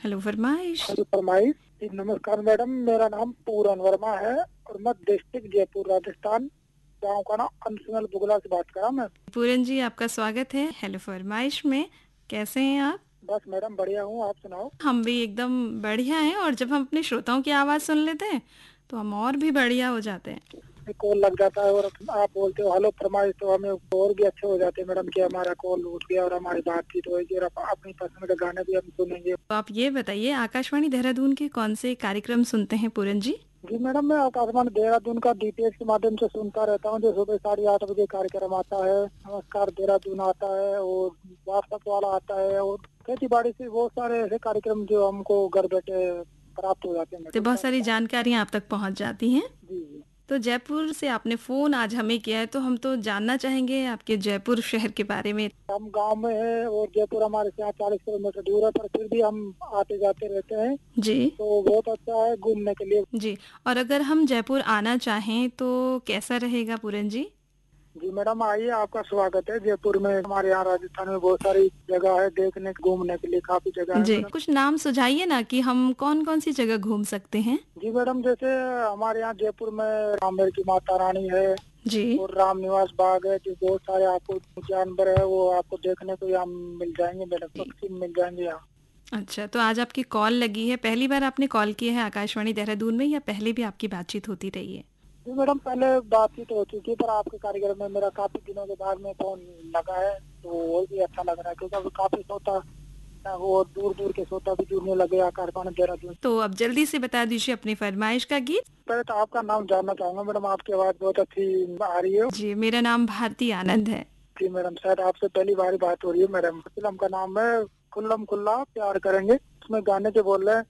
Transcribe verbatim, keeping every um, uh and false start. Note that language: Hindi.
हेलो फरमाइश। हेलो फरमाइश। जी, नमस्कार मैडम, मेरा नाम पूरन वर्मा है और मैं डिस्ट्रिक्ट जयपुर राजस्थान गांव का नाम अंशुमन बुगला से बात कर रहा हूं मैं। पूरन जी, आपका स्वागत है हेलो फरमाइश में। कैसे हैं आप? बस मैडम बढ़िया हूँ, आप सुनाओ। हम भी एकदम बढ़िया हैं, और जब हम अपने श्रोताओं की आवाज़ सुन लेते हैं तो हम और भी बढ़िया हो जाते हैं। कॉल लग जाता है और आप बोलते हो हेलो फरमाइश तो हमें और भी अच्छे हो जाते हैं मैडम कि हमारा कॉल उठ गया और हमारी बातचीत होगी और अप- अपनी पसंद के गाने भी हम सुनेंगे। तो आप ये बताइए, आकाशवाणी देहरादून के कौन से कार्यक्रम सुनते हैं पूरन जी? जी मैडम, मैं आकाशवाणी देहरादून का डीटीएच के माध्यम से सुनता रहता हूँ। जो सुबह साढ़े आठ बजे कार्यक्रम आता है, नमस्कार देहरादून आता है और व्हाट्सएप वाला आता है और खेती बाड़ी से बहुत सारे ऐसे कार्यक्रम जो हमको घर बैठे प्राप्त हो जाते हैं तो मैडम। बहुत सारी जानकारियाँ आप तक पहुंच जाती हैं। जी जी। तो जयपुर से आपने फ़ोन आज हमें किया है, तो हम तो जानना चाहेंगे आपके जयपुर शहर के बारे में। हम गांव में है और जयपुर हमारे से यहाँ चालीस किलोमीटर दूर है, पर फिर भी हम आते जाते रहते हैं, जी तो बहुत अच्छा है घूमने के लिए। जी। और अगर हम जयपुर आना चाहें तो कैसा रहेगा पूरन जी? जी मैडम, आइए, आपका स्वागत है जयपुर में। हमारे यहाँ राजस्थान में बहुत सारी जगह है देखने घूमने के लिए, काफी जगह है जी, मैडम। कुछ नाम सुझाइए ना कि हम कौन कौन सी जगह घूम सकते हैं। जी मैडम, जैसे हमारे यहाँ जयपुर में राममेर की माता रानी है जी। और राम निवास बाग है, जो बहुत सारे आपको जानवर है वो आपको देखने को यहाँ मिल जाएंगे मैडम, जी। पक्षी मिल जाएंगे यहाँ। अच्छा, तो आज आपकी कॉल लगी है, पहली बार आपने कॉल की है आकाशवाणी देहरादून में, या पहले भी आपकी बातचीत होती रही है? जी मैडम, पहले बातचीत हो चुकी है, पर आपके कार्यक्रम में मेरा काफी दिनों के बाद में फोन लगा है, तो और भी अच्छा लग रहा है क्योंकि अभी काफी श्रोता वो दूर दूर के श्रोता भी जुड़ने लगे आकाशवाणी देहरादून। तो अब जल्दी से बता दीजिए अपनी फरमाइश का गीत। पहले तो आपका नाम जानना चाहूंगा मैडम, आपकी आवाज बहुत अच्छी आ रही है। जी, मेरा नाम भारती आनंद है। जी मैडम, शायद आपसे पहली बार बात हो रही है मैडम। फिल्म का नाम है खुल्लम खुल्ला प्यार करेंगे, उसमें गाने के बोल रहे हैं